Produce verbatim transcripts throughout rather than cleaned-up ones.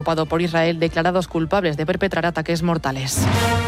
ocupado por Israel, declarados culpables de perpetrar ataques mortales.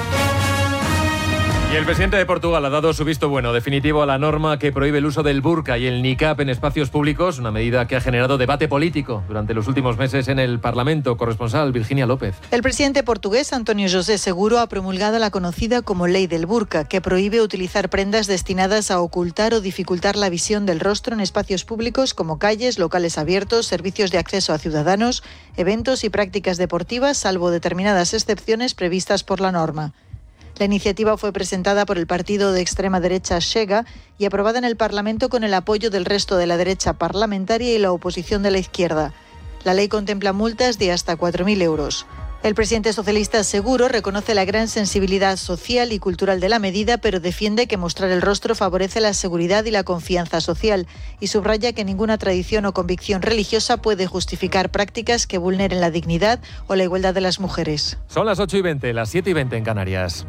Y el presidente de Portugal ha dado su visto bueno definitivo a la norma que prohíbe el uso del burka y el niqab en espacios públicos, una medida que ha generado debate político durante los últimos meses en el Parlamento. Corresponsal Virginia López. El presidente portugués, António José Seguro, ha promulgado la conocida como Ley del Burka, que prohíbe utilizar prendas destinadas a ocultar o dificultar la visión del rostro en espacios públicos como calles, locales abiertos, servicios de acceso a ciudadanos, eventos y prácticas deportivas, salvo determinadas excepciones previstas por la norma. La iniciativa fue presentada por el partido de extrema derecha Chega y aprobada en el Parlamento con el apoyo del resto de la derecha parlamentaria y la oposición de la izquierda. La ley contempla multas de hasta cuatro mil euros. El presidente socialista Seguro reconoce la gran sensibilidad social y cultural de la medida, pero defiende que mostrar el rostro favorece la seguridad y la confianza social y subraya que ninguna tradición o convicción religiosa puede justificar prácticas que vulneren la dignidad o la igualdad de las mujeres. Son las ocho y veinte, las siete y veinte en Canarias.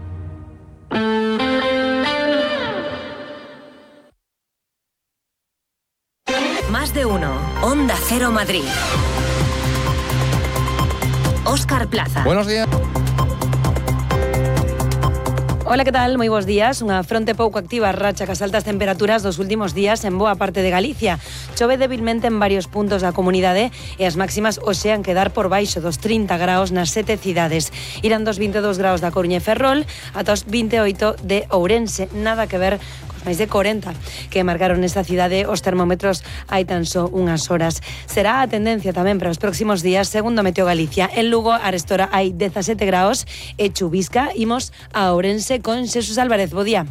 Más de uno. Onda Cero Madrid. Óscar Plaza. Buenos días. Ola, que tal? Moi bons días. Unha fronte pouco activa racha cas altas temperaturas dos últimos días en boa parte de Galicia. Chove débilmente en varios puntos da comunidade e as máximas hoxe han quedar por baixo dos trinta graus nas sete cidades. Irán dos vinte e dous graus da Coruña e Ferrol ata os vinte e oito de Ourense. Nada que ver cos máis de corenta que marcaron nesta cidade os termómetros hai tan só unhas horas. Será a tendencia tamén para os próximos días, segundo Meteo Galicia. En Lugo, arestora hai dezasete graus e chuvisca. Imos a Ourense con Xesús Álvarez. Bo día.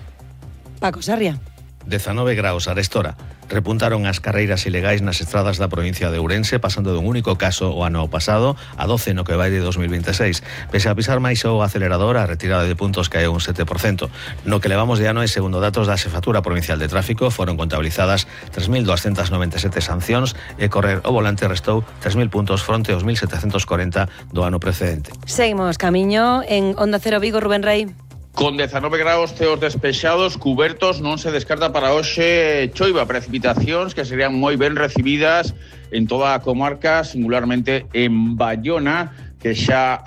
Paco Sarria. dezanove graus arestora. Repuntaron as carreiras ilegais nas estradas da provincia de Ourense, pasando dun único caso o ano pasado a doce no que vai de dos mil veintiséis. Pese a pisar máis o acelerador, a retirada de puntos caeu un sete por cento. No que levamos de ano e segundo datos da Xefatura Provincial de Tráfico, foron contabilizadas tres mil doscientas noventa e sete sancións e correr o volante restou tres mil puntos fronte aos mil setecentos corenta do ano precedente. Seguimos camiño en Onda Cero Vigo, Rubén Rey. Con dezanove graus, ceos despexados, cubertos, non se descarta para hoxe choiva, precipitacións que serían moi ben recibidas en toda a comarca, singularmente en Bayona, que xa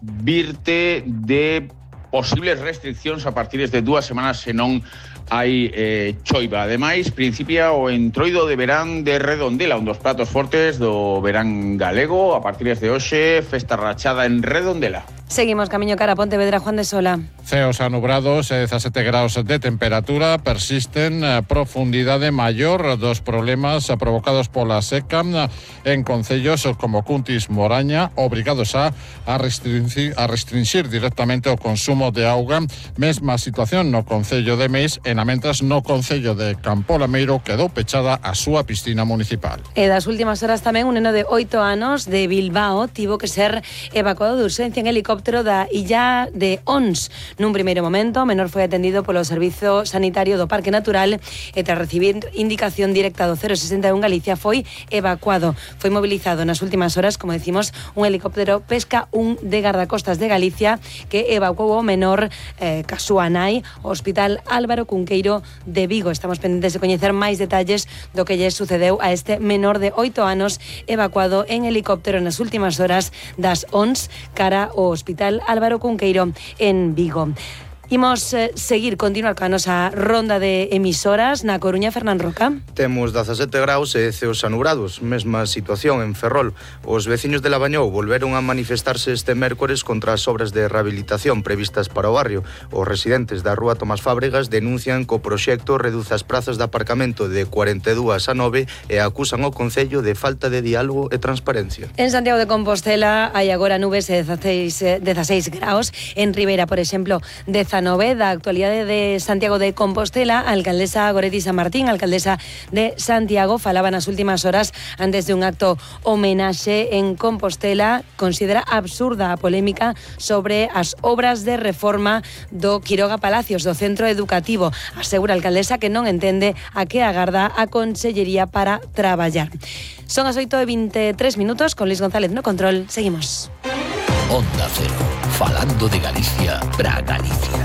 advirte de posibles restriccións a partir de dúas semanas se non hai eh, choiva. Ademais, principia o entroido de verán de Redondela, un dos pratos fortes do verán galego. A partir de hoxe, festa rachada en Redondela. Seguimos camiño cara a Pontevedra, Juan de Sola. Ceos anubrados e dezasete graus de temperatura. Persisten a profundidade maior dos problemas provocados pola seca en concellos como Cuntis, Moraña, obrigados a, a, restringir, a restringir directamente o consumo de auga. Mesma situación no concello de Meis, en amentas no concello de Campo Lameiro quedou pechada a súa piscina municipal. E das últimas horas tamén un neno de oito anos de Bilbao tivo que ser evacuado de urxencia en helicóptero da illa de Ons. Nun primeiro momento, o menor foi atendido polo Servizo Sanitario do Parque Natural e tras recibir indicación directa do cero sesenta e un Galicia foi evacuado. Foi mobilizado nas últimas horas, como decimos, un helicóptero Pesca un de Gardacostas de Galicia que evacuou o menor eh, casúa nai ao Hospital Álvaro Cunqueiro de Vigo. Estamos pendentes de coñecer máis detalles do que lle sucedeu a este menor de oito anos evacuado en helicóptero nas últimas horas das Ons cara ao Hospital Álvaro Cunqueiro en Vigo. Imos eh, seguir, continuar coa nosa ronda de emisoras na Coruña. Fernán Roca. Temos dezasete graus e ceos anubrados, mesma situación en Ferrol. Os veciños de Labañou volveron a manifestarse este mércores contra as obras de rehabilitación previstas para o barrio. Os residentes da rúa Tomás Fábregas denuncian que o proxecto reduce as prazas de aparcamento de cuarenta e dúas a nove e acusan o Concello de falta de diálogo e transparencia. En Santiago de Compostela hai agora nubes de dezaseis graus. En Ribeira, por exemplo, dezanove. Da actualidade de Santiago de Compostela, a alcaldesa Goretti San Martín, alcaldesa de Santiago, falaba nas últimas horas antes de un acto homenaxe en Compostela. Considera absurda a polémica sobre as obras de reforma do Quiroga Palacios, do centro educativo. Asegura a alcaldesa que non entende a que agarda a Consellería para traballar. Son as oito e veintitrés minutos, con Luis González no control. Seguimos. Onda Cero, falando de Galicia para Galicia.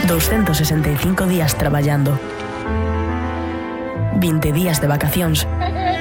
doscientos sesenta y cinco días traballando, vinte días de vacacións